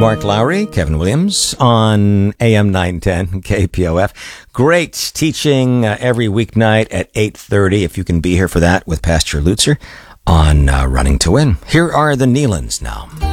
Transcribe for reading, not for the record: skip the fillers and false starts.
Mark Lowry, Kevin Williams on AM 910 KPOF. Great teaching every weeknight at 8:30 if you can be here for that with Pastor Lutzer on Running to Win. Here are the Nealons now.